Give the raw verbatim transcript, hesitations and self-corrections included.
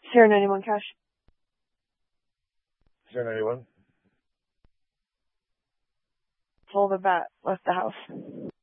Sierra ninety-one cash. Sierra ninety-one. Pull the bat, left the house.